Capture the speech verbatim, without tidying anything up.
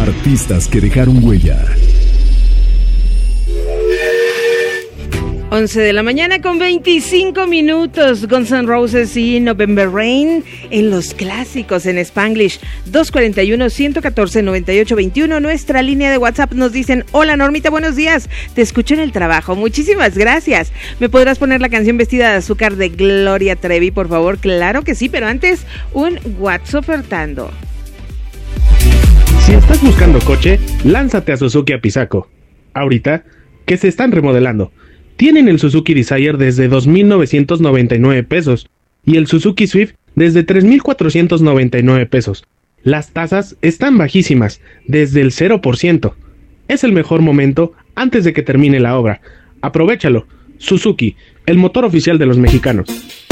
Artistas que dejaron huella. once de la mañana con veinticinco minutos. Guns N' Roses y November Rain en los clásicos en Spanglish. dos cuarenta y uno, ciento catorce, noventa y ocho veintiuno. Nuestra línea de WhatsApp nos dicen: hola Normita, buenos días. Te escucho en el trabajo. Muchísimas gracias. ¿Me podrás poner la canción Vestida de Azúcar de Gloria Trevi, por favor? Claro que sí, pero antes un WhatsApp ofertando. Si estás buscando coche, lánzate a Suzuki Apizaco. Ahorita, que se están remodelando. Tienen el Suzuki Desire desde dos mil novecientos noventa y nueve pesos y el Suzuki Swift desde tres mil cuatrocientos noventa y nueve pesos. Las tasas están bajísimas, desde el cero por ciento. Es el mejor momento antes de que termine la obra. Aprovéchalo. Suzuki, el motor oficial de los mexicanos.